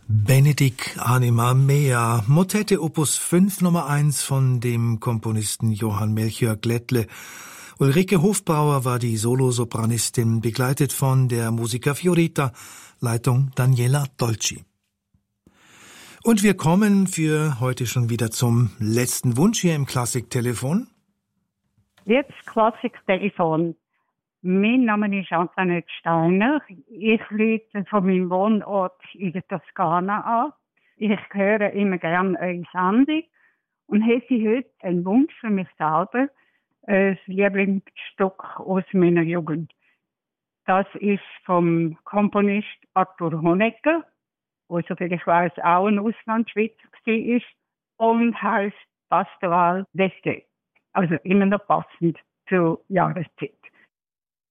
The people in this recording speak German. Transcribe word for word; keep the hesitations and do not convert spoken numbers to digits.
Benedict anima mea, Motette Opus fünf Nummer eins von dem Komponisten Johann Melchior Glättle. Ulrike Hofbauer war die Solosopranistin, begleitet von der Musica Fiorita, Leitung Daniela Dolci. Und wir kommen für heute schon wieder zum letzten Wunsch hier im Klassiktelefon. Jetzt Klassiktelefon. Mein Name ist Antoinette Steiner. Ich rufe von meinem Wohnort in der Toskana an. Ich höre immer gerne eure Sendung und hätte heute einen Wunsch für mich selber, ein Lieblingsstück aus meiner Jugend. Das ist vom Komponist Arthur Honegger, der, soviel ich weiß, auch ein Auslandschweizer war, und heißt Pastoral d'Este. Also immer noch passend zur Jahreszeit.